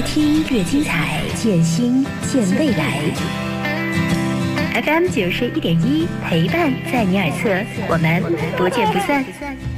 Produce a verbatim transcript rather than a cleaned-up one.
听越精彩，见心见未来。F M 九十一点一，陪伴在你耳侧，我们不见不散。